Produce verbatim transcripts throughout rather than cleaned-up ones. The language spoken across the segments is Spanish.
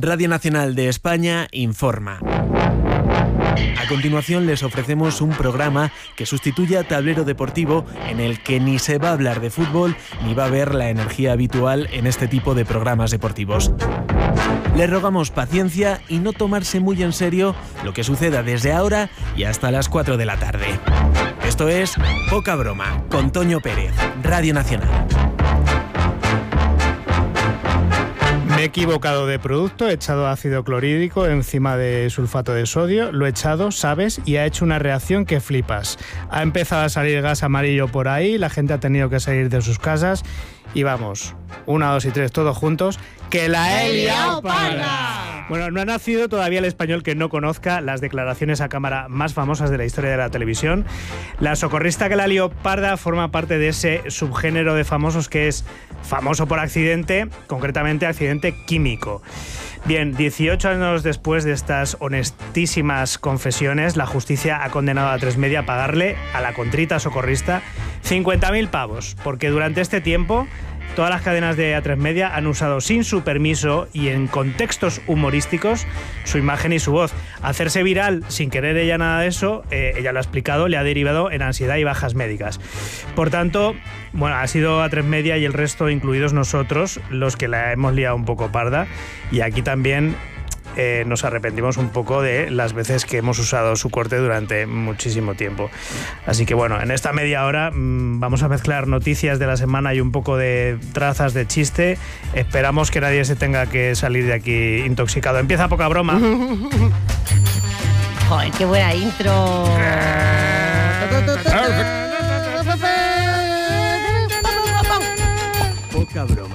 Radio Nacional de España informa. A continuación les ofrecemos un programa que sustituye a Tablero Deportivo, en el que ni se va a hablar de fútbol ni va a haber la energía habitual en este tipo de programas deportivos. Les rogamos paciencia y no tomarse muy en serio lo que suceda desde ahora y hasta las cuatro de la tarde. Esto es Poca Broma, con Toño Pérez, Radio Nacional. Me he equivocado de producto, he echado ácido clorhídrico encima de sulfato de sodio, lo he echado, sabes, y ha hecho una reacción que flipas. Ha empezado a salir gas amarillo por ahí, la gente ha tenido que salir de sus casas y vamos, una, dos y tres, todos juntos, ¡que la he liado parda! Bueno, no ha nacido todavía el español que no conozca las declaraciones a cámara más famosas de la historia de la televisión. La socorrista que la lió parda forma parte de ese subgénero de famosos que es famoso por accidente, concretamente accidente químico. Bien, dieciocho años después de estas honestísimas confesiones, la justicia ha condenado a Tres Media a pagarle a la contrita socorrista cincuenta mil pavos, porque durante este tiempo todas las cadenas de A tres Media han usado sin su permiso y en contextos humorísticos su imagen y su voz. Hacerse viral sin querer ella nada de eso, eh, ella lo ha explicado, le ha derivado en ansiedad y bajas médicas. Por tanto, bueno, ha sido A tres Media y el resto, incluidos nosotros, los que la hemos liado un poco parda. Y aquí también Eh, nos arrepentimos un poco de las veces que hemos usado su corte durante muchísimo tiempo. Así que bueno, en esta media hora mmm, vamos a mezclar noticias de la semana y un poco de trazas de chiste. Esperamos que nadie se tenga que salir de aquí intoxicado. Empieza Poca Broma. Joder, qué buena intro. Poca Broma.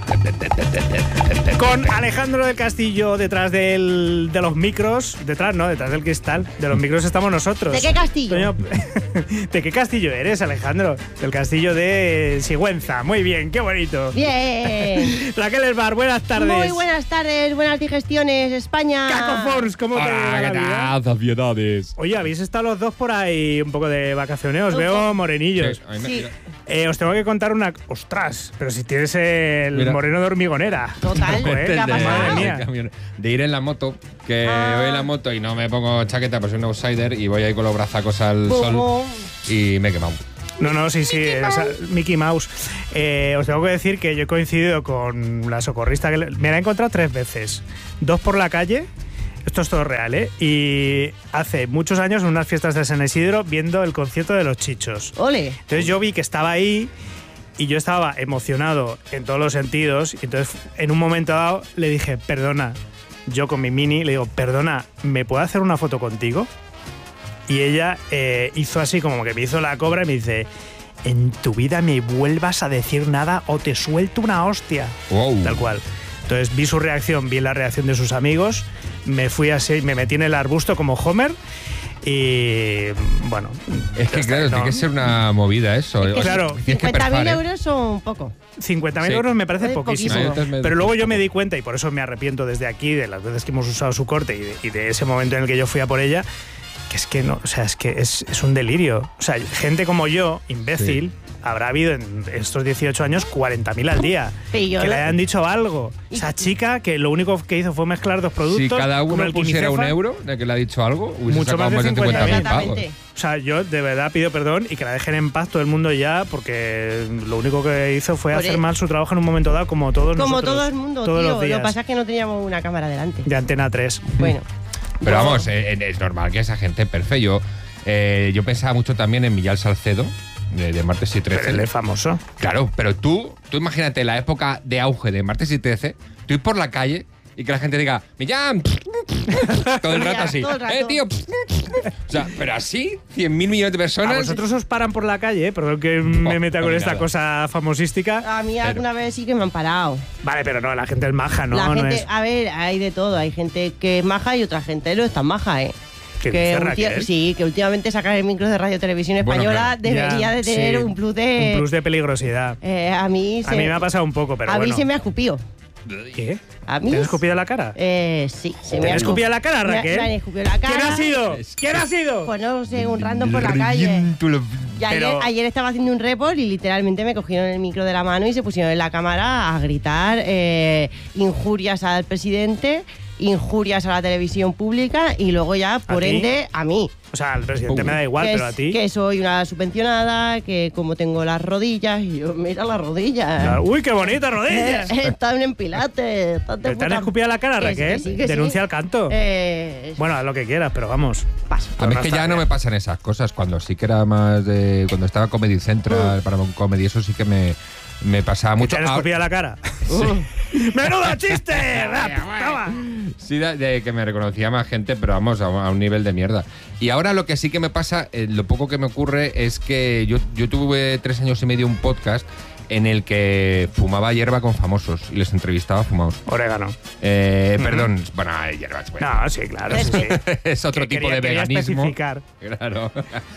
Con Alejandro del Castillo detrás del, de los micros. Detrás, no, detrás del cristal. De los micros estamos nosotros. ¿De qué castillo? Toño, ¿de qué castillo eres, Alejandro? Del castillo de Sigüenza. Muy bien, qué bonito. Bien. Raquel Esbar, buenas tardes. Muy buenas tardes, buenas digestiones, España. Caco Forns, ¿cómo te va la vida? Sociedades. Oye, habéis estado los dos por ahí un poco de vacaciones. Os Un veo poco. morenillos. Sí, a mí me- Sí. Eh, os tengo que contar una... ¡Ostras! Pero si tienes el Mira. moreno de hormigonera. Total. Ojo, ¿eh? ¿Qué ha de, pasado? Madre mía. de camión- de ir en la moto, que Ah. voy en la moto y no me pongo chaqueta, pues soy un outsider y voy ahí con los brazacos al sol Bobo. y me he quemado. No, no, sí, sí, o sea, Mickey Mouse. Eh, os tengo que decir que yo he coincidido con la socorrista, que le- me la he encontrado tres veces. Dos por la calle, esto es todo real, ¿eh? Y hace muchos años en unas fiestas de San Isidro viendo el concierto de Los Chichos. Ole. Entonces yo vi que estaba ahí y yo estaba emocionado en todos los sentidos. Y entonces en un momento dado le dije, perdona, yo con mi mini, le digo, perdona, ¿me puedo hacer una foto contigo? Y ella eh, hizo así como que me hizo la cobra y me dice, en tu vida me vuelvas a decir nada o te suelto una hostia. Wow. Tal cual. Entonces vi su reacción, vi la reacción de sus amigos, me fui así, me metí en el arbusto como Homer y bueno. Es que ya está, claro, no. tiene que ser una movida eso. Es que O sea, claro, tienes que cincuenta mil perfar, ¿eh? euros son poco. cincuenta mil Sí. euros me parece Es poquísimo. poquísimo. Entonces me- Pero luego yo me di cuenta, y por eso me arrepiento desde aquí, de las veces que hemos usado su corte y de, y de ese momento en el que yo fui a por ella, que es que no, o sea, es que es, es un delirio. O sea, gente como yo, imbécil, habrá habido en estos dieciocho años cuarenta mil al día. Sí, yo que lo- le hayan dicho algo. Esa chica que lo único que hizo fue mezclar dos productos. Si cada como uno el pusiera un quimicefa. euro de que le ha dicho algo, hubiese Mucho sacado más de cincuenta mil pavos. Exactamente. O sea, yo de verdad pido perdón y que la dejen en paz todo el mundo ya, porque lo único que hizo fue Por hacer el- mal su trabajo en un momento dado, como todos Como nosotros. todo el mundo, todos tío. los días. Lo que pasa es que no teníamos una cámara delante. De Antena tres. Bueno. Pero Yo- vamos, eh, eh, es normal que esa gente perfecto. Yo, eh, yo pensaba mucho también en Millán Salcedo, de, de Martes y Pero trece. él es famoso. Claro, pero tú, tú imagínate la época de auge de Martes y trece, tú ir por la calle y que la gente diga, Millán, todo el rato Ya, así. todo el rato. Eh, tío. O sea, pero así, cien mil millones de A personas. vosotros os paran por la calle, ¿eh? Perdón que me No, meta a con mí esta nada. cosa famosística. A mí Pero- alguna vez sí que me han parado. Vale, pero no, la gente es maja, ¿no? la no gente, es. a ver, hay de todo. Hay gente que es maja y otra gente no es tan maja, ¿eh? ¿Qué que dice, ulti- Raquel? sí, que últimamente sacar el micro de Radio Televisión Bueno, Española claro. debería Ya, de tener sí. un plus de. Un plus de peligrosidad. eh, a mí se, A mí me ha pasado un poco, pero a bueno. mí se me ha escupido. ¿Qué? A mí. ¿Te has escupido la cara? Eh, sí, se me ¿Te ha has escupido la cara, me ha- Raquel? Me han escupido la cara. ¿Quién ha sido? ¿Quién ha sido? Pues no sé, un random por la calle. Y ayer, Pero- ayer estaba haciendo un report y literalmente me cogieron el micro de la mano y se pusieron en la cámara a gritar eh, injurias al presidente injurias a la televisión pública y luego ya, por ¿A ti? ende, a mí. O sea, al presidente me da igual, que, pero a es- ti... que soy una subvencionada, que como tengo las rodillas, y yo, mira las rodillas. Claro, ¡uy, qué bonita rodilla! Están en pilates. están de ¿Te han puta- escupido a la cara, Que sí, Raquel? que sí, que sí. Denuncia al canto. Eh, Bueno, haz lo que quieras, pero vamos. paso. A mí es no que está ya no bien. me pasan esas cosas. Cuando sí que era más de. Cuando estaba Comedy Central, para un comedy, eso sí que me, me pasaba ¿Te mucho. han Ah, escupido a la cara? ¡Menudo chiste! Va, toma. Sí, de, de que me reconocía más gente, pero vamos, a, un- a un nivel de mierda. Y ahora lo que sí que me pasa, eh, lo poco que me ocurre, es que yo, yo tuve tres años y medio un podcast en el que fumaba hierba con famosos y les entrevistaba fumados. Orégano. Eh, Perdón, bueno, hay hierbas. bueno. No, sí, claro, sí, sí. Es otro Que tipo quería- de quería veganismo. especificar. Claro.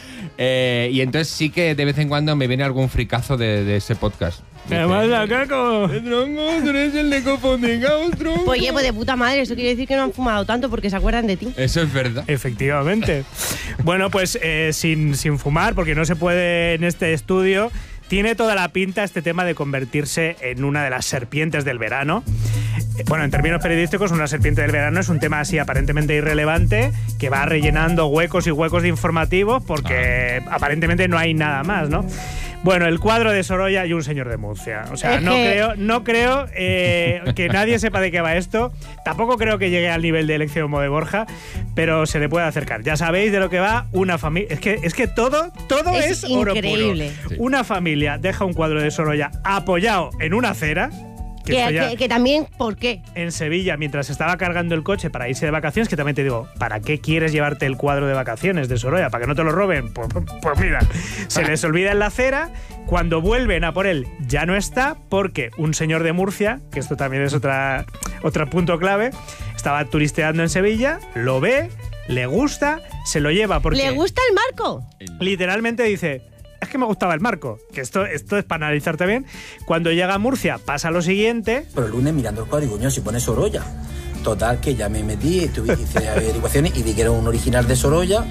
Eh, y entonces sí que de vez en cuando me viene algún fricazo de, de ese podcast. ¿Qué pasa, Caco? Tronco, tú eres el de Copondegaos, tronco. Pues, oye, pues de puta madre, eso quiere decir que no han fumado tanto porque se acuerdan de ti. Eso es verdad. Efectivamente. Bueno, pues eh, sin, sin fumar, porque no se puede en este estudio, tiene toda la pinta este tema de convertirse en una de las serpientes del verano. Eh, Bueno, en términos periodísticos, una serpiente del verano es un tema así aparentemente irrelevante que va rellenando huecos y huecos de informativos porque aparentemente no hay nada más, ¿no? Bueno, el cuadro de Sorolla y un señor de Murcia. O sea, Es no que- creo, no creo eh, que nadie sepa de qué va esto. Tampoco creo que llegue al nivel de Elección Mo de Borja, pero se le puede acercar. Ya sabéis de lo que va una familia. Es que, es que todo, todo es, Es oro increíble. puro. Sí. Una familia deja un cuadro de Sorolla apoyado en una acera. Que Que, esto ya- que- que también, ¿por qué? en Sevilla, mientras estaba cargando el coche para irse de vacaciones, que también te digo, ¿para qué quieres llevarte el cuadro de vacaciones de Sorolla? ¿Para que no te lo roben? Pues, pues mira, se les olvida en la acera, cuando vuelven a por él ya no está, porque un señor de Murcia, que esto también es otra, otro punto clave, estaba turisteando en Sevilla, lo ve, le gusta, se lo lleva porque... ¿Le gusta el marco? Literalmente dice, es que me gustaba el marco, que esto, esto es para analizarte bien. Cuando llega a Murcia pasa lo siguiente. Pero el lunes mirando el cuadro digo, coño, si pone Sorolla. Total, que ya me metí, estuve, hice averiguaciones y vi que era un original de Sorolla.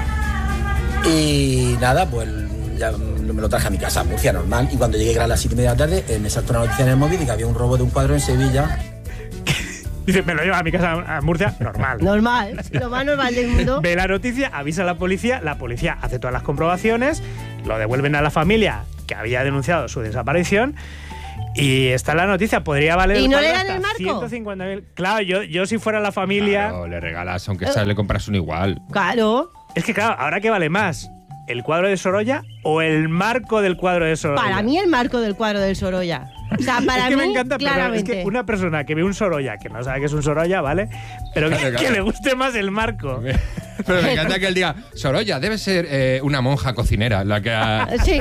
Y nada, pues ya me lo traje a mi casa, a Murcia, normal. Y cuando llegué, que era las siete y media de la tarde, eh, me saltó una noticia en el móvil de que había un robo de un cuadro en Sevilla. Dice, me lo lleva a mi casa a Murcia, normal. Normal, lo más normal del mundo. Ve la noticia, avisa a la policía, la policía hace todas las comprobaciones, lo devuelven a la familia que había denunciado su desaparición. Y está la noticia, podría valer ¿Y el no cuadro le dan hasta el marco? ciento cincuenta mil. Claro, yo, yo si fuera la familia... Claro, le regalas, aunque sea, le compras un igual. Claro. Es que claro, ¿ahora qué vale más? ¿El cuadro de Sorolla o el marco del cuadro de Sorolla? Para mí el marco del cuadro del Sorolla. O sea, para es que mí, me encanta, pero es claramente. que una persona que ve un Sorolla, que no sabe que es un Sorolla, ¿vale? Pero que, Claro, claro. que le guste más el marco. Pero me encanta que él diga, Sorolla, debe ser eh, una monja cocinera la que ha... Sí.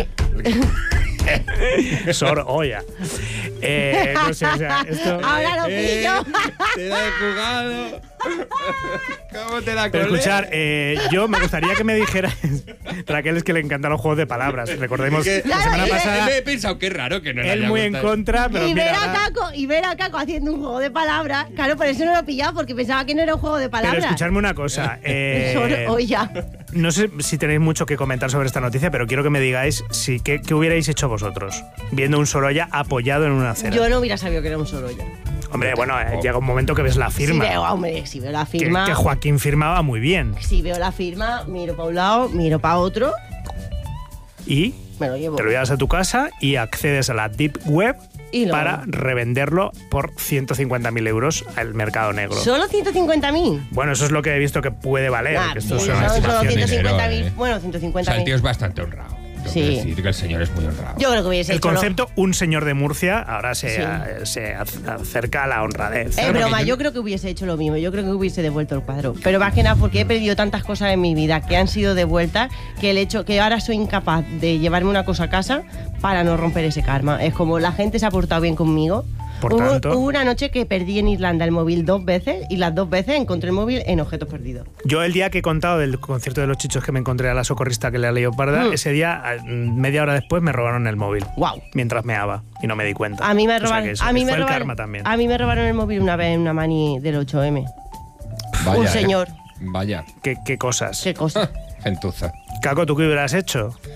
Sorolla. Eh, no sé, o sea, esto... Ahora lo pillo. te la he jugado. ¿Cómo te la Pero colé? escuchar, eh, yo me gustaría que me dijeras. Raquel es que le encantan los juegos de palabras. Recordemos que la semana Claro, pasada Le he pensado que es raro que no le él haya muy en gustado. contra, pero y mira, ver a ahora- Caco y ver a Caco haciendo un juego de palabras. Claro, por eso no lo he pillado, porque pensaba que no era un juego de Pero palabras. escuchadme una cosa. eh, Sorolla. no sé si tenéis mucho que comentar sobre esta noticia, pero quiero que me digáis si, ¿qué, qué hubierais hecho vosotros viendo un Sorolla apoyado en una acera. Yo no hubiera sabido que era un Sorolla. Hombre, bueno, eh, llega un momento que ves la firma. Si veo, hombre, si veo la que, firma. que Joaquín firmaba muy bien. Si veo la firma, miro para un lado, miro para otro, Y me lo llevo. te lo llevas a tu casa y accedes a la Deep Web Y lo- para revenderlo por ciento cincuenta mil euros al mercado negro. ¿Solo ciento cincuenta mil? Bueno, eso es lo que he visto que puede valer. Ah, que esto bueno, son son solo estimaciones. ciento cincuenta mil. dinero, eh. Bueno, O ciento sea, cincuenta el tío mil. es bastante honrado. Tengo Sí. que decir que el señor es muy honrado. Yo creo que hubiese El hecho lo- concepto un señor de Murcia ahora se, Sí. a- se ac- acerca a la honradez. Es Claro, broma, porque yo- yo creo que hubiese hecho lo mismo. Yo creo que hubiese devuelto el cuadro. Pero más que nada porque he perdido tantas cosas en mi vida que han sido devueltas que el hecho que ahora soy incapaz de llevarme una cosa a casa para no romper ese karma. Es como la gente se ha portado bien conmigo. Por hubo, tanto- hubo una noche que perdí en Irlanda el móvil dos veces y las dos veces encontré el móvil en objetos perdidos. Yo el día que he contado del concierto de los Chichos que me encontré a la socorrista que le ha leído parda, Mm. ese día, a- media hora después, me robaron el móvil. Guau. Mientras meaba y no me di cuenta. A mí me O sea robaron, que eso- a mí me fue el robaron, karma también. a mí me robaron el móvil una vez en una mani del ocho eme. Vaya, un eh. señor. Vaya, ¿Qué, qué cosas? Qué cosa. gentuza. Caco, ¿tú qué hubieras hecho?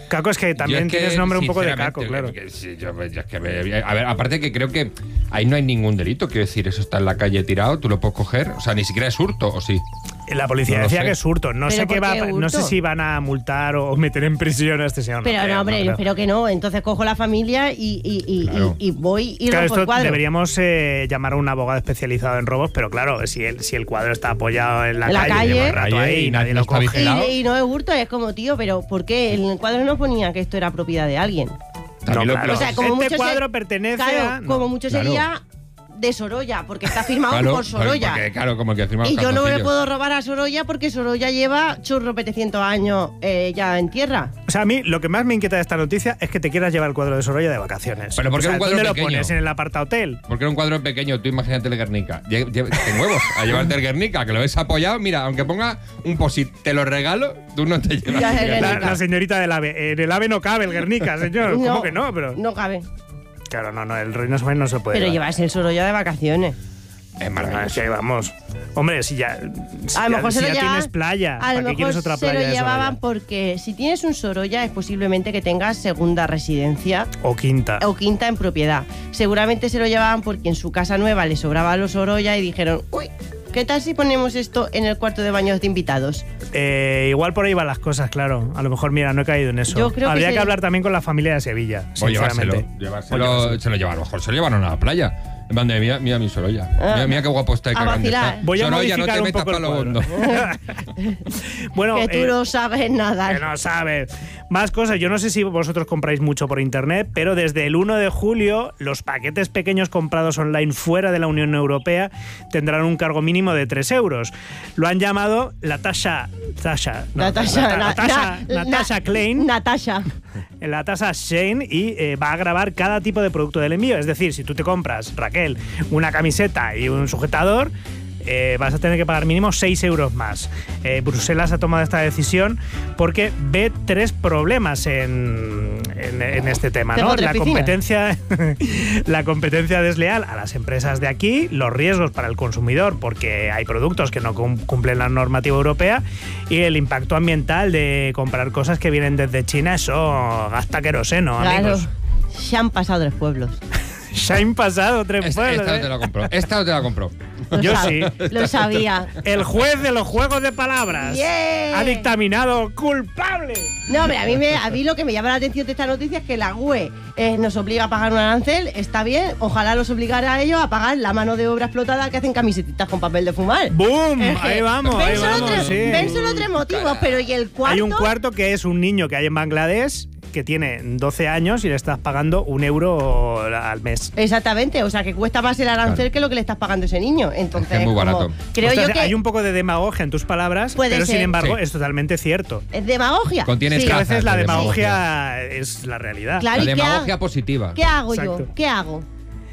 Caco es que también es que, tienes nombre un poco de sinceramente, Caco, claro. que sí, yo, yo es que me- a ver, aparte que creo que ahí no hay ningún delito, quiero decir, eso está en la calle tirado, tú lo puedes coger, o sea, ni siquiera es hurto, ¿o sí? La policía No lo decía sé. que es hurto. No ¿Pero sé qué por va, qué no hurto? sé si van a multar o meter en prisión a este señor. Pero creo, no, hombre, creo. espero que no. Entonces cojo la familia y, y, y, Claro. y, y voy y Claro, rompo el esto cuadro. deberíamos eh, llamar a un abogado especializado en robos, pero claro, si el, si el cuadro está apoyado en la En la calle, calle. lleva un rato Ahí, ahí y y nadie no lo está coge. vigilado. Y, y no es hurto, es como, tío, pero ¿por qué? En el cuadro no ponía que esto era propiedad de alguien. También No, lo- claro. O sea, como este mucho cuadro se- pertenece Claro, a... no. como mucho claro. sería de Sorolla, porque está firmado Claro, por Sorolla. porque, claro, como el que firma los Y yo no le cartoncillos. puedo robar a Sorolla porque Sorolla lleva churro petecientos años eh, ya en tierra. O sea, a mí lo que más me inquieta de esta noticia es que te quieras llevar el cuadro de Sorolla de vacaciones. Pero ¿por qué O sea, un cuadro ¿dónde pequeño? lo pones? ¿En el aparta hotel? Porque era un cuadro pequeño, tú imagínate el Guernica. Lle- lle- Te huevos a llevarte el Guernica, que lo ves apoyado. Mira, aunque ponga un posit, te lo regalo, tú no te llevas Ya el es el La, Guernica. Guernica. la señorita del AVE. En el AVE no cabe el Guernica, señor. ¿Cómo que no? Pero No cabe. claro, no, no, el Reino Suárez no se puede Pero llevar. llevarse el Sorolla de vacaciones. Es No, es maravilloso. que vamos. Hombre, si ya, si A lo ya- mejor si se lo ya llevaban- tienes playa, A ¿para lo qué mejor quieres otra se playa lo de llevaban Sorolla? porque si tienes un Sorolla es posiblemente que tengas segunda residencia O quinta. o quinta en propiedad. Seguramente se lo llevaban porque en su casa nueva le sobraba los Sorolla y dijeron, uy, ¿qué tal si ponemos esto en el cuarto de baños de invitados? Eh, igual por ahí van las cosas, claro. A lo mejor, mira, no he caído en eso. Yo creo que Habría que, se- hablar también con la familia de Sevilla, O llevárselo. sinceramente. llevárselo, O llevárselo. se lo llevan, a lo mejor se lo llevaron a la playa. En plan de, mira, mira mi Sorolla. Ah. Mira, mira qué guapo está y qué A grande vacilar. está. Voy a Sorolla, no modificar te un metas poco el pa' lo cuadro. hondo. Bueno, que tú eh, no sabes nada. que no sabe. Más cosas. Yo no sé si vosotros compráis mucho por internet, pero desde el uno de julio los paquetes pequeños comprados online fuera de la Unión Europea tendrán un cargo mínimo de tres euros. Lo han llamado la tasa... Tasha, no, Natasha, la, na- la tasa, na- Natasha na- Klein. Natasha. En la tasa Shane y eh, va a grabar cada tipo de producto del envío. Es decir, si tú te compras, Raquel, una camiseta y un sujetador, eh, vas a tener que pagar mínimo seis euros más. Eh, Bruselas ha tomado esta decisión porque ve tres problemas en, en, en este tema, Tengo ¿no? tres La piscinas. competencia, la competencia desleal a las empresas de aquí, los riesgos para el consumidor porque hay productos que no cum- cumplen la normativa europea y el impacto ambiental de comprar cosas que vienen desde China. Eso gasta queroseno, Claro. amigos. Se han pasado tres pueblos. Se han pasado tres Esta, pueblos. esta no ¿eh? te la compró. Esta no te la compró. Lo Yo sab- sí. Lo sabía. El juez de los juegos de palabras Yeah. ha dictaminado culpable. No, hombre, a mí, me, a mí lo que me llama la atención de esta noticia es que la U E eh, nos obliga a pagar un arancel, está bien, ojalá los obligara a ellos a pagar la mano de obra explotada que hacen camisetitas con papel de fumar. ¡Boom! Es que Ahí vamos, ven ahí solo vamos. tres, sí. ven solo tres motivos, pero ¿y el cuarto? Hay un cuarto que es un niño que hay en Bangladesh que tiene doce años y le estás pagando un euro al mes. Exactamente, o sea que cuesta más el arancel Claro. que lo que le estás pagando a ese niño. Entonces, Es que es muy como- barato. creo Ostras, yo que hay un poco de demagogia en tus palabras, Puede pero sin ser. embargo Sí. es totalmente cierto. es demagogia. Contiene Sí. Que a trazas veces la de demagogia es la realidad. Claro, La ¿y qué demagogia hago? positiva. ¿Qué hago Exacto. yo? ¿Qué hago?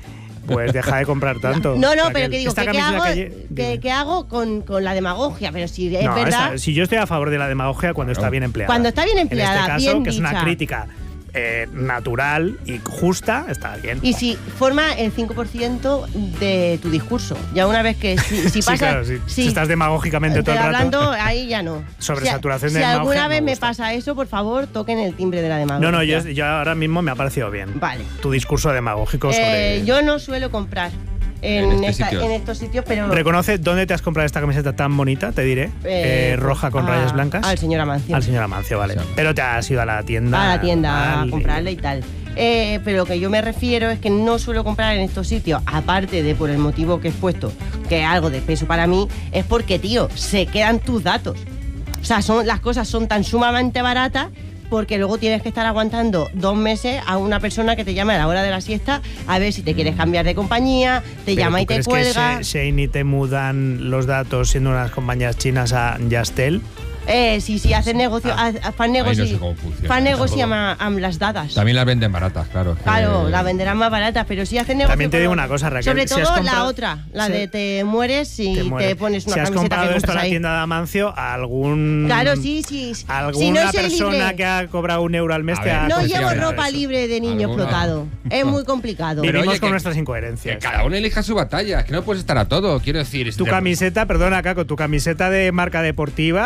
Pues deja de comprar tanto. No, no, Raquel. pero que digo, Esta que ¿qué camiseta hago, que lle- que- dime. qué hago con, con la demagogia? Pero si es No, verdad. esa- si yo estoy a favor de la demagogia cuando Claro. está bien empleada. Cuando está bien empleada, En este caso, bien que es una dicha. crítica eh, natural y justa, está bien. Y si forma el cinco por ciento de tu discurso. Ya una vez que si, si Sí, pasa. claro, si- si estás demagógicamente todo el rato. hablando, ahí ya no. Sobresaturación si, de Si demagogia alguna no vez me me gusta. pasa eso, por favor, toquen el timbre de la demagogia. No, no, yo, yo ahora mismo me ha parecido bien. Vale. Tu discurso demagógico sobre... Eh, yo no suelo comprar en, En este esta- sitio. en estos sitios, pero. Reconoce dónde te has comprado esta camiseta tan bonita, te diré. eh, Eh, roja con a- rayas blancas. Al señor Amancio. Al señor Amancio, vale. Sí. Pero te has ido a la tienda. a la tienda a vale. comprarle y tal. Eh, pero lo que yo me refiero es que no suelo comprar en estos sitios, aparte de por el motivo que he expuesto, que es algo de peso para mí, es porque, tío, se quedan tus datos. O sea, son, las cosas son tan sumamente baratas porque luego tienes que estar aguantando dos meses a una persona que te llama a la hora de la siesta a ver si te quieres cambiar de compañía, te Pero llama ¿tú y te crees cuelga. que She- Shein y te mudan los datos siendo unas compañías chinas a Yastel? Eh, sí, sí, hacen negocio, Ah. ah, fan Ahí no negoci, sé cómo funciona, fan negoci tampoco. amb, amb las dadas. También las venden baratas, claro. es que- Claro, la venderán más baratas, pero sí hacen negocio. También te con digo otro. una cosa, Raquel, Sobre si todo has la comprado- otra, la si- de te mueres si te, muere. pones una si has camiseta comprado que esto en compras la ahí. tienda de Amancio, a algún... Claro, sí, sí. sí. Alguna Si no soy persona libre, que ha cobrado un euro al mes A te ver, ha no confía llevo en confiscado ropa eso. libre de niño Alguna. explotado. Es muy complicado. Pero Vivimos oye, con que- nuestras Que incoherencias. cada uno elija su batalla, es que no puedes estar a todo, quiero decir. Tu de- camiseta, perdona, Caco, tu camiseta de marca deportiva, Sí. que es de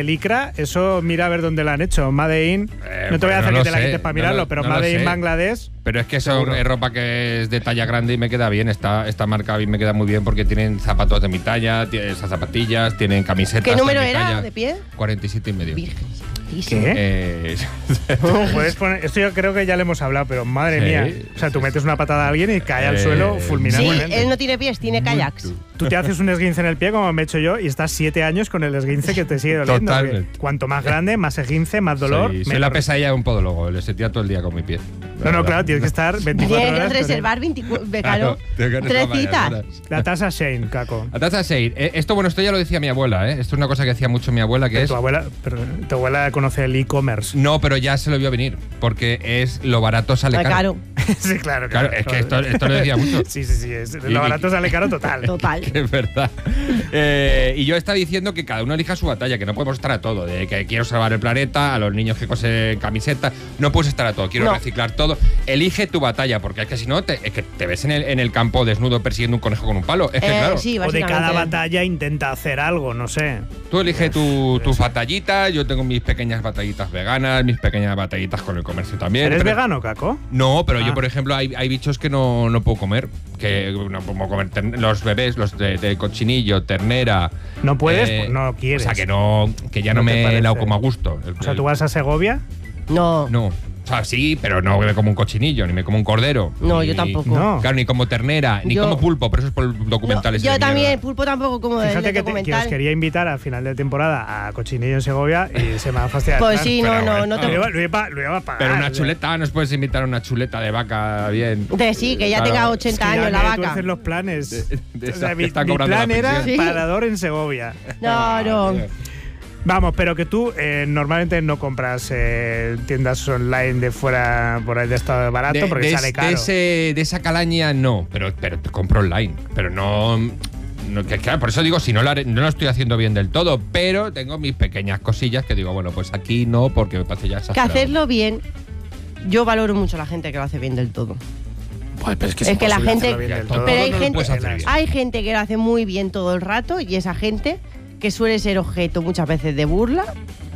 de licra, eso mira a ver dónde lo han hecho. Made in, Eh, no te voy a pues hacer no que lo te la sé, quites para no mirarlo, lo- pero no lo Made in sé. Bangladesh. Pero es que eso Seguro. es ropa que es de talla grande y me queda bien. Esta, esta marca a mí me queda muy bien porque tienen zapatos de mi talla, tienen esas zapatillas, tienen camisetas. ¿Qué número de mi era talla. de pie? cuarenta y siete y medio. Virgen. ¿Qué? Eh, Puedes poner, esto yo creo que ya le hemos hablado, pero madre Sí, mía. O sea, tú sí, metes una patada a alguien y cae al Eh, suelo Sí, fulminantemente. él no tiene pies, tiene kayaks. Tú te haces un esguince en el pie, como me he hecho yo, y estás siete años con el esguince que te sigue doliendo. Totalmente. porque Cuanto más grande, más esguince, más dolor. soy, soy menos- la pesadilla de un podólogo. Le sentía todo el día con mi pie. No, no, claro, tienes que estar veinticuatro Tienes que horas. con él. reservar veinticuatro, claro, Claro, tengo que tres reservar varias citas. horas. La tasa Shane, Caco. La taza seis. Eh, esto, bueno, esto ya lo decía mi abuela, ¿eh? Esto es una cosa que decía mucho mi abuela, que es... Tu abuela, pero, tu abuela conoce el e-commerce. No, pero ya se lo vio venir, porque es lo barato sale Ah, caro. Claro, Sí, claro, Claro, es que esto, esto lo decía mucho. Sí, sí, sí. Es, Y- lo barato sale caro total. total. Es verdad. Eh, y yo estaba diciendo que cada uno elija su batalla, que no podemos estar a todo. De que quiero salvar el planeta, a los niños que cosen camisetas. No puedes estar a todo. Quiero No. reciclar todo. Elige tu batalla, porque es que si no, te, es que te ves en el, en el campo desnudo persiguiendo un conejo con un palo. Es que, Eh, claro, sí, O de cada básicamente. batalla intenta hacer algo, no sé. tú elige tu, tus batallitas. Yo tengo mis pequeñas batallitas veganas, mis pequeñas batallitas con el comercio también. ¿Eres pero- vegano, Caco? No, pero Ah. yo, por ejemplo, hay, hay bichos que no, no puedo comer. Que no puedo comer tern- los bebés, los de, de cochinillo, ternera. No puedes, eh, pues no quieres. O sea, que no, que ya no, No te me parece. la como a gusto. El- O sea, el- tú vas a Segovia. No, No. O sea, sí, pero no me como un cochinillo, ni me como un cordero. No, ni- yo tampoco. No. Claro, ni como ternera, ni Yo- como pulpo, pero eso es por documentales. No, yo de también, mierda. pulpo tampoco como el Fíjate del que, te- que documental. os quería invitar al final de temporada a Cochinillo en Segovia y se me ha fastidiado. Pues sí, Pero no, no, bueno. no Lo te... iba, lo iba- lo iba a pagar. Pero una o sea. chuleta, nos puedes invitar a una chuleta de vaca bien. De sí, que ya Claro. tenga Es que ochenta ya años la me vaca. tuerces los planes. De- de O esa sea, que mi, está mi cobrando la plan era pensión. Sí. parador en Segovia. No, no. Vamos, pero que tú eh, normalmente no compras eh, tiendas online de fuera por ahí de estado barato De, porque de sale es- caro. de ese- de esa calaña no, pero, pero te compro online. Pero no. no que, claro, por eso digo, si no lo, haré- no lo estoy haciendo bien del todo, pero tengo mis pequeñas cosillas que digo, bueno, pues aquí no, porque me parece ya Que exagerado. hacerlo bien, yo valoro mucho a la gente que lo hace bien del todo. Pues, pero es que Es que la imposible gente- hacerlo bien del Todo todo. Pero hay no lo gente, puedes hacer bien. hay gente que lo hace muy bien todo el rato y esa gente que suele ser objeto muchas veces de burla,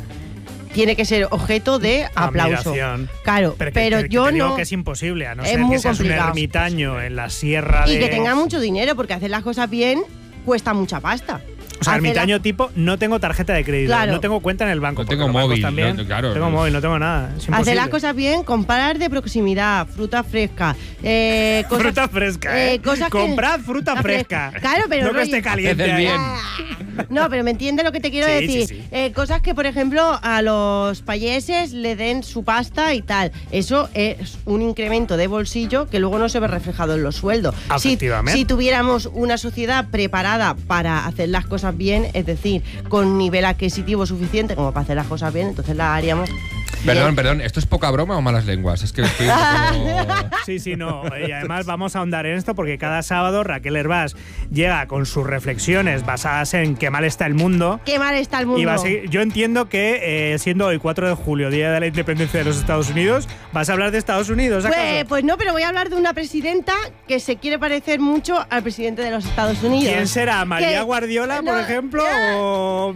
tiene que ser objeto de aplauso. Admiración. Claro, Pero, pero, que, que yo te digo no. que es imposible, a no Es ser muy que seas complicado. un ermitaño en la sierra de... Y que tenga mucho dinero, porque hacer las cosas bien cuesta mucha pasta. O sea, Hacer ermitaño la- tipo, no tengo tarjeta de crédito, Claro. no tengo cuenta en el banco. No porque tengo los bancos móvil, también. no, claro, tengo no. móvil, no tengo nada. Es Hacer las imposible. cosas bien, comprar de proximidad, fruta fresca, eh, cosas- Fruta fresca, ¿eh? eh, cosas que- Comprad fruta la fresca. Claro, pero no que rollo- esté caliente. Haced el ahí. bien. Ah, No, pero me entiende lo que te quiero Sí, decir. sí, sí. Eh, cosas que, por ejemplo, a los payeses le den su pasta y tal. Eso es un incremento de bolsillo que luego no se ve reflejado en los sueldos. Si, Efectivamente. si tuviéramos una sociedad preparada para hacer las cosas bien, es decir, con nivel adquisitivo suficiente como para hacer las cosas bien, entonces las haríamos. Perdón, bien. perdón, ¿esto es poca broma o malas lenguas? Es que estoy un poco- Sí, sí, no. Y además vamos a ahondar en esto porque cada sábado Raquel Hervás llega con sus reflexiones basadas en qué mal está el mundo. Qué mal está el mundo. Y va a seguir- yo entiendo que eh, siendo hoy cuatro de julio, Día de la Independencia de los Estados Unidos, vas a hablar de Estados Unidos, ¿acaso? Pues, pues no, pero voy a hablar de una presidenta que se quiere parecer mucho al presidente de los Estados Unidos. ¿Quién será? ¿María Que- Guardiola, por no, ejemplo? no. ¿O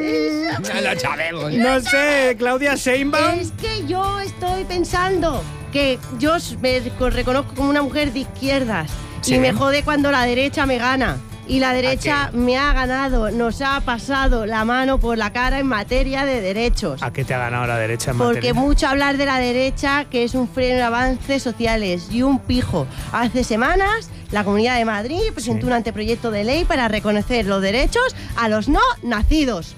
mm, Ya lo sabemos. no sé, Claudia Sheinbaum? Es que yo estoy pensando que yo me reconozco como una mujer de izquierdas Sí. y me jode cuando la derecha me gana. Y la derecha ¿A qué? me ha ganado, nos ha pasado la mano por la cara en materia de derechos. ¿A qué te ha ganado la derecha en Porque materia? mucho hablar de la derecha, que es un freno de avances sociales y un pijo. Hace semanas, la Comunidad de Madrid presentó Sí. un anteproyecto de ley para reconocer los derechos a los no nacidos.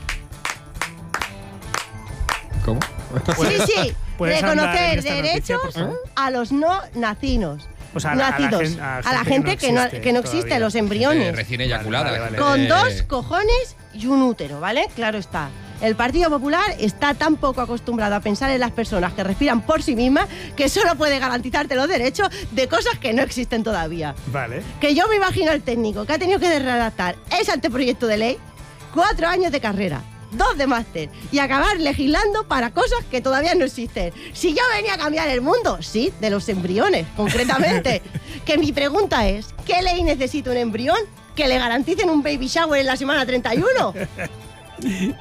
¿Cómo? Sí, sí, ¿Puedes andar en reconocer esta noticia, derechos por favor? a los no nacidos. O sea, a la- a la nacidos. gen- a a la gente gente que no, existe que no existe, todavía. los Eh, embriones. recién eyaculada. Vale, vale, vale. Con Eh, dos cojones y un útero, ¿vale? Claro está. El Partido Popular está tan poco acostumbrado a pensar en las personas que respiran por sí mismas que solo puede garantizarte los derechos de cosas que no existen todavía. Vale. Que yo me imagino al técnico que ha tenido que redactar ese anteproyecto de ley, cuatro años de carrera, dos de máster y acabar legislando para cosas que todavía no existen. Si yo venía a cambiar el mundo, sí, de los embriones, concretamente. Que mi pregunta es, ¿qué ley necesita un embrión que le garanticen un baby shower en la semana treinta y uno?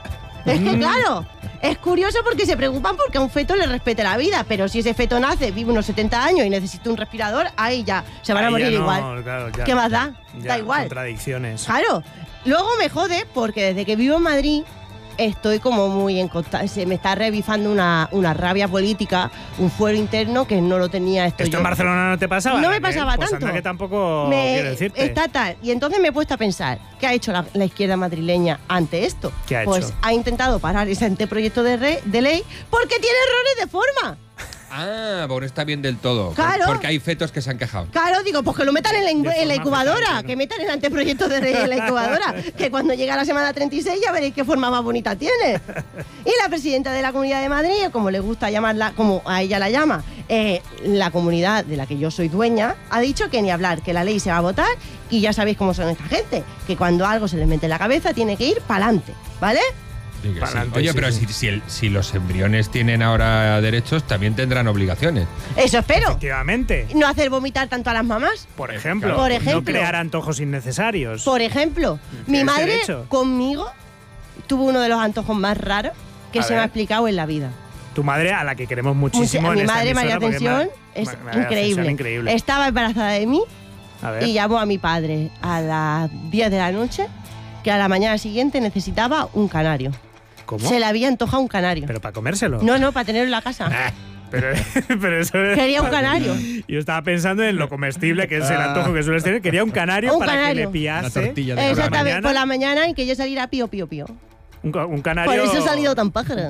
Es que claro, es curioso porque se preocupan porque a un feto le respete la vida, pero si ese feto nace, vive unos setenta años y necesita un respirador, ahí ya se van Ahí a morir ya no, igual. claro, ya, ¿Qué más da? ya, Da igual. Contradicciones. Claro. Luego me jode porque desde que vivo en Madrid estoy como muy en conta- se me está revifando una, una rabia política, un fuero interno que no lo tenía esto ¿Esto yo. en Barcelona no te pasaba? No me Raquel? pasaba Pues tanto. anda que tampoco Me- quiero decirte. Está tal. Y entonces me he puesto a pensar, ¿qué ha hecho la, la izquierda madrileña ante esto? ¿Qué ha pues hecho? ha intentado parar ese anteproyecto de, re- de ley porque tiene errores de forma. Ah, porque no está bien del todo. Por- Claro. Porque hay fetos que se han quejado. Claro, digo, pues que lo metan en la, in- De en la forma incubadora, fetal, ¿no? que metan el anteproyecto de ley en la incubadora, que cuando llega la semana treinta y seis ya veréis qué forma más bonita tiene. Y la presidenta de la Comunidad de Madrid, como le gusta llamarla, como a ella la llama, eh, la comunidad de la que yo soy dueña, ha dicho que ni hablar, que la ley se va a votar y ya sabéis cómo son esta gente, que cuando algo se les mete en la cabeza tiene que ir para adelante, ¿vale? Sí que sí. Pa'lante, Oye, sí, pero sí. Si, si, el- si los embriones tienen ahora derechos, también tendrán obligaciones. Eso espero. Efectivamente. No hacer vomitar tanto a las mamás. Por ejemplo, Claro. Por ejemplo. no crear antojos innecesarios. Por ejemplo, mi Tienes madre derecho. conmigo tuvo uno de los antojos más raros que A se me ver. ha explicado en la vida. Tu madre, a la que queremos muchísimo Mucha- en mi esta madre, María emisora, porque Ascensión, Ma- es Ma- María Ascensión, increíble. increíble. Estaba embarazada de mí A ver. y llamó a mi padre a las diez de la noche que a la mañana siguiente necesitaba un canario. ¿Cómo? Se le había antojado un canario. Pero para comérselo. No, no, para tenerlo en la casa. Pero, pero eso Quería un canario. Yo estaba pensando en lo comestible que es el antojo que sueles tener. Quería un canario Un para que canario. le La pillase. tortilla de por la Exactamente, mañana. por la mañana y que yo saliera pío, pío, pío. Un, ca- un canario. Por eso he salido tan pájara.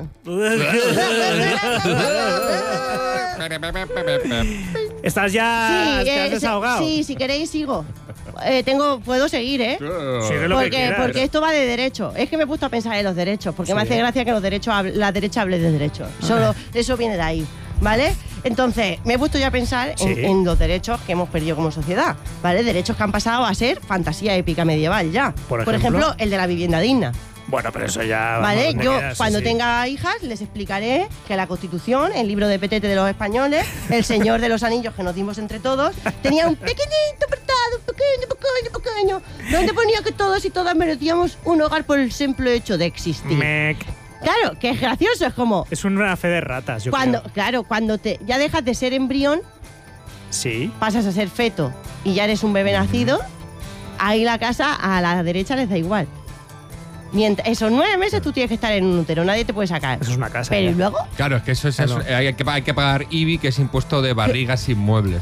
Estás ya. Sí, te has eh, desahogado. sí, si queréis sigo. Eh, tengo, puedo seguir, ¿eh? Sigue lo que Porque, quieras. porque esto va de derecho. Es que me he puesto a pensar en los derechos, porque me Sí. hace gracia que los derechos hable- la derecha hable de derechos. Solo eso viene de ahí, ¿vale? Entonces, me he puesto ya a pensar en, Sí. en los derechos que hemos perdido como sociedad, ¿vale? Derechos que han pasado a ser fantasía épica medieval ya. Por ejemplo. ejemplo, el de la vivienda digna. Bueno, pero eso ya. ¿Vale? vamos, donde Yo, quieras, sí, cuando sí. tenga hijas, les explicaré que la Constitución, el libro de petete de los españoles, el Señor de los Anillos que nos dimos entre todos, tenía un pequeñito apartado, pequeño, pequeño, pequeño, donde ponía que todos y todas merecíamos un hogar por el simple hecho de existir. Mec. Claro, que es gracioso, es como Es una fe de ratas, yo cuando, creo. claro, cuando te ya dejas de ser embrión, Sí. pasas a ser feto y ya eres un bebé nacido, ahí la casa a la derecha les da igual. Mientras esos nueve meses tú tienes que estar en un útero, nadie te puede sacar. Eso es una casa. Pero ya. ¿y luego? Claro, es que eso es, Claro. eso- hay, que, hay que pagar I B I, que es impuesto de barrigas inmuebles.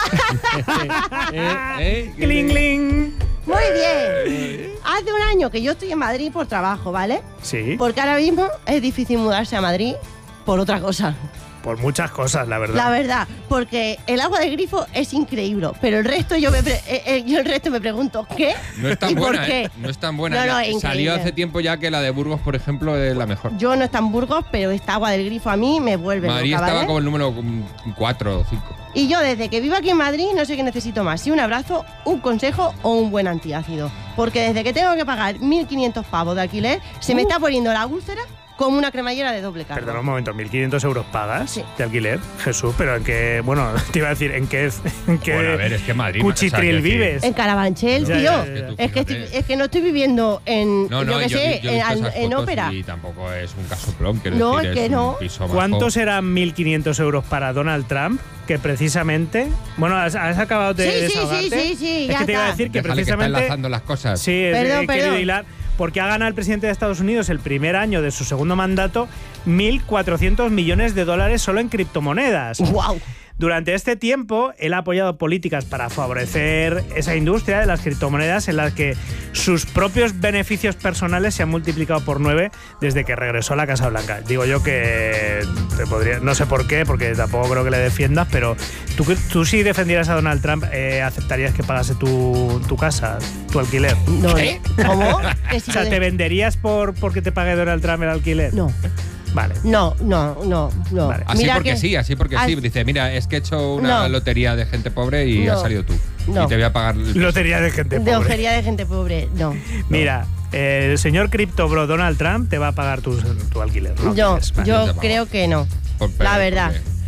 ¿Eh? ¿Eh? Cling, cling. Muy bien. Hace un año que yo estoy en Madrid por trabajo, ¿vale? Sí. Porque ahora mismo es difícil mudarse a Madrid por otra cosa. Por muchas cosas, la verdad. La verdad, porque el agua del grifo es increíble, pero el resto yo me pre- eh, eh, yo el resto me pregunto, ¿qué? No es tan ¿Y por buena, qué? ¿eh? No es tan buena. No, no, Ya es Salió increíble. hace tiempo ya que la de Burgos, por ejemplo, es la mejor. Yo no estoy en Burgos, pero esta agua del grifo a mí me vuelve Madrid loca, estaba ¿vale? como el número cuatro o cinco. Y yo desde que vivo aquí en Madrid no sé qué necesito más, si un abrazo, un consejo o un buen antiácido. Porque desde que tengo que pagar mil quinientos pavos de alquiler, se me está poniendo la úlcera como una cremallera de doble carga. Perdona un momento, ¿mil quinientos euros pagas Sí. de alquiler? Jesús, pero en qué. Bueno, te iba a decir, ¿en qué, en qué Bueno, a ver, es que Madrid. cuchitril o sea, quiero decir- vives? En Carabanchel, Ya, tío. ya, ya, ya. Es, que estoy- Fíjate. es que no estoy viviendo en, No, no, yo qué yo, sé, yo he visto en, esas en fotos ópera. y tampoco es un casoplón, quiero No, decir, es que un no. piso bajo. ¿Cuántos eran mil quinientos euros para Donald Trump? Que precisamente. Bueno, has, has acabado de Sí, sí, desahogarte. sí, sí, sí, Es ya que te iba a está. decir que Déjale que está precisamente. enlazando las cosas. Sí, es- Perdón, he querido perdón. hilar. Porque ha ganado el presidente de Estados Unidos el primer año de su segundo mandato mil cuatrocientos millones de dólares solo en criptomonedas. ¡Wow! Durante este tiempo, él ha apoyado políticas para favorecer esa industria de las criptomonedas en las que sus propios beneficios personales se han multiplicado por nueve desde que regresó a la Casa Blanca. Digo yo que te podría, no sé por qué, porque tampoco creo que le defiendas, pero tú, tú si defendieras a Donald Trump, eh, ¿aceptarías que pagase tu, tu casa, tu alquiler? No, no. ¿Cómo? Que si O sea, lo de- ¿te venderías por porque te pague Donald Trump el alquiler? No, Vale. no, no, no, no. Vale. Así Mira porque que- sí, así porque As- sí. Dice, mira, es que he hecho una No. lotería de gente pobre y No. has salido tú. No. Y te voy a pagar el Lotería de gente De pobre. hojería de gente pobre, no. Mira, eh, el señor CryptoBro Donald Trump te va a pagar tu, tu alquiler, ¿no? Yo, Quieres, vale. yo te pago. creo que no. Por- La verdad. porque-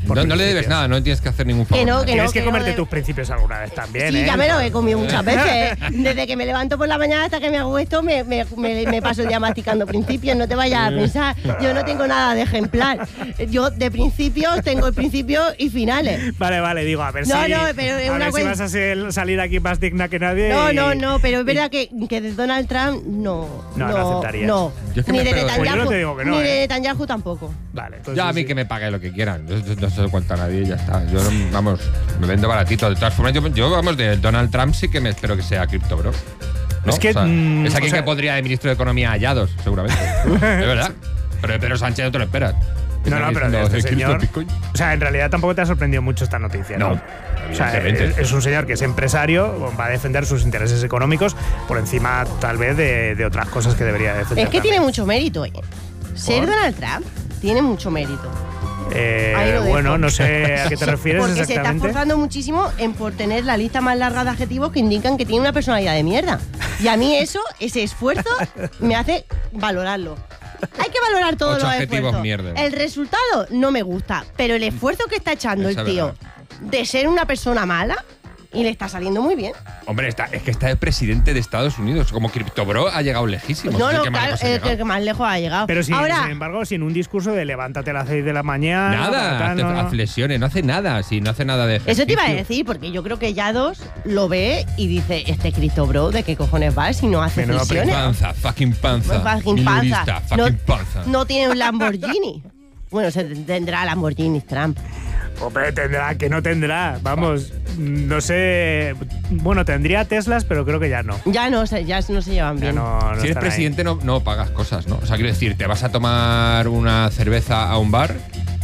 Por No, no le debes principios. nada, no tienes que hacer ningún favor. Que no, que Tienes no, que, que comerte no, tus principios alguna vez también, Sí, ¿eh? ya me lo he comido muchas veces. Desde que me levanto por la mañana hasta que me hago esto, me, me, me, me paso el día masticando principios. No te vayas a pensar. Yo no tengo nada de ejemplar. Yo de principios tengo el principio y finales. Vale, vale, digo, a ver No, si, no, pero es a una ver si cuen- vas a ser- salir aquí más digna que nadie. No, y- no, no, pero es verdad que, que de Donald Trump no. No, no aceptarías. No, Yo es que ni me de pego- Netanyahu. Pues yo no te digo que no, ni ¿eh? de Netanyahu tampoco. Vale, entonces Ya a mí sí. que me pague lo que quieran. Yo, yo no se lo cuento a nadie y ya está. Yo, no- vamos, me vendo baratito. De todas formas, yo, yo, vamos, de Donald Trump sí que me espero que sea Crypto Bro. ¿No? Es que, O sea, mm, es o alguien sea- que podría de ministro de Economía hallados, seguramente. De verdad. Pero de Pedro Sánchez no te lo esperas. No, no, pero de No, este de Cristo señor. Bitcoin. O sea, en realidad tampoco te ha sorprendido mucho esta noticia, ¿no? No, O sea, evidentemente. es, es un señor que es empresario, va a defender sus intereses económicos por encima, tal vez, de, de otras cosas que debería defender. Es que tiene mucho mérito. ¿eh? Ser ¿Por? Donald Trump tiene mucho mérito. Eh, Ahí lo dejo. bueno, no sé a qué te refieres Porque se está exactamente. esforzando muchísimo en por tener la lista más larga de adjetivos que indican que tiene una personalidad de mierda. Y a mí eso, ese esfuerzo, me hace valorarlo. Hay que valorar todos Ocho los adjetivos esfuerzos. mierda. El resultado no me gusta, pero el esfuerzo que está echando Esa el es tío verdad. de ser una persona mala y le está saliendo muy bien. Hombre, está, es que está el presidente de Estados Unidos. Como Crypto Bro ha llegado lejísimo. No, Es el no, que más claro, lejos ha el llegado. que más lejos ha llegado. Pero sin, Ahora, sin embargo, sin un discurso de levántate a las seis de la mañana. Nada, tal, hace, no, no. hace flexiones, no hace nada, sí, no hace nada de eso te iba a ejercicio. decir, porque yo creo que Yados lo ve y dice, este Cristo Bro, ¿de qué cojones va si no hace Menudo flexiones? Panza, fucking panza. Fucking panza. Milurista, fucking no, panza. no tiene un Lamborghini. Bueno, se tendrá Lamborghini Trump. Hombre, tendrá, que no tendrá. Vamos, no sé. Bueno, tendría Teslas, pero creo que ya no. Ya no, se- ya no se llevan Ya bien. no, no Si eres están ahí. presidente no, no pagas cosas, ¿no? O sea, quiero decir, te vas a tomar una cerveza a un bar,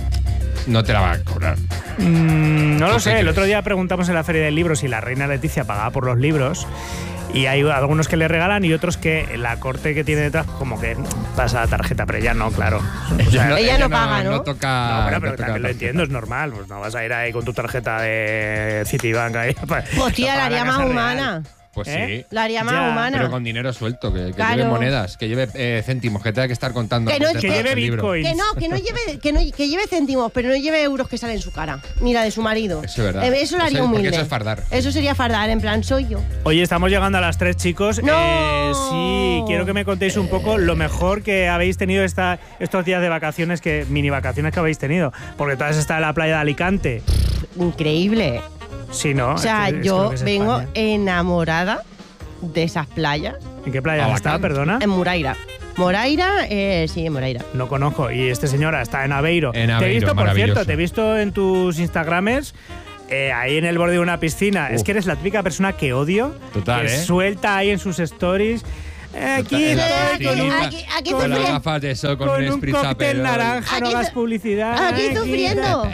no te la van a cobrar. Mm, no ¿Tú lo qué sé. El crees? otro día preguntamos en la Feria del Libro si la reina Leticia pagaba por los libros. Y hay algunos que le regalan y otros que la corte que tiene detrás como que pasa la tarjeta, pero ella no, claro. O sea, Ella no paga, ¿no? No toca. no, bueno, pero no toca también lo tarjeta. entiendo, es normal. Pues no vas a ir ahí con tu tarjeta de Citibank ahí. pa- Hostia, para la haría Casa más Real. humana. Pues ¿Eh? sí. La haría más Ya, humana. Pero con dinero suelto, que, que Claro. lleve monedas, que lleve eh, céntimos, que tenga que estar contando. Que no- antes de Que hacer lleve el libro. Bitcoin. Que no, que no lleve, que no, que lleve céntimos, pero no lleve euros que salen en su cara. Ni la de su marido. Eso es verdad. Eh, Eso lo haría Eso es- porque humilde. eso es fardar. Eso sería fardar, en plan, soy yo. Oye, estamos llegando a las tres, chicos. ¡No! Eh, sí, quiero que me contéis un poco lo mejor que habéis tenido esta, estos días de vacaciones, que mini vacaciones que habéis tenido. Porque todas está en la playa de Alicante. Increíble. Sí, ¿no? O sea, Es que- es que yo lo que es vengo España. enamorada de esas playas. ¿En qué playa Ah, está, bacán. perdona? En Moraira. Moraira, eh, sí, en Moraira. No conozco. Y este señor está en Aveiro. En te he Aveiro, visto, por maravilloso. cierto, te he visto en tus Instagrames. eh, ahí en el borde de una piscina. Es Uf. que eres la típica persona que odio. Total, que ¿eh? suelta ahí en sus stories. eh, aquí, En la eh, aquí, con un, aquí, aquí con Con las sufriendo. gafas de sol, con, con un un spritz cóctel Aperol. naranja, no Aquí hagas su- publicidad. Aquí aquí, sufriendo.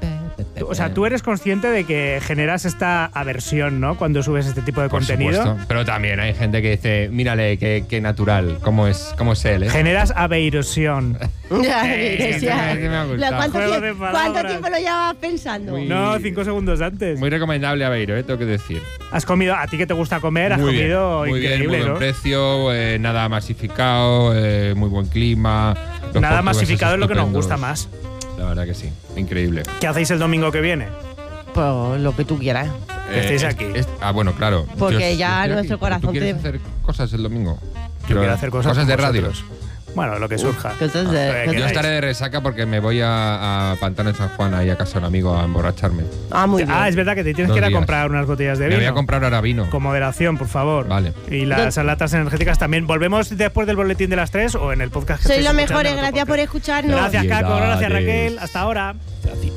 O sea, tú eres consciente de que generas esta aversión, ¿no? Cuando subes este tipo de Por contenido. supuesto. Pero también hay gente que dice, mírale, qué, qué natural, cómo es, cómo es él, ¿eh? Generas aveirosión. Ya, Eh, o sea, sí me- sí me ha gustado. ¿la- ¿cuánto, Juego tiempo, de cuánto palabras. tiempo lo llevabas pensando? Muy- No, cinco segundos antes. Muy recomendable Aveiro, ¿eh? Tengo que decir. Has comido, a ti que te gusta comer, has muy bien, comido muy increíble, bien, muy buen ¿no? precio, eh, nada masificado, eh, muy buen clima. los Nada portugueses masificado es lo que nos estupendos. gusta más. La verdad que sí, increíble. ¿Qué hacéis el domingo que viene? Pues lo que tú quieras. Que estéis es- aquí. es- ah, bueno, claro. Porque Yo- ya yo estoy nuestro aquí. corazón ¿Tú quieres te- hacer cosas el domingo? Yo quiero hacer cosas, Cosas de con radio. vosotros. Bueno, lo que surja. Cosas de- Eh, cosas- Yo queráis. estaré de resaca porque me voy a, a Pantano en San Juan, ahí a casa de un amigo, a emborracharme. Ah, muy bien. Ah, es verdad que te tienes Dos que ir a días. comprar unas botellas de Me vino. voy a comprar ahora vino. Con moderación, por favor. Vale. Y las latas energéticas también. ¿Volvemos después del boletín de las tres o en el podcast que Sois estáis los escuchando mejores, en otro gracias por podcast? escucharnos. Gracias, Caco. Gracias, Felicidades. Raquel. Hasta ahora.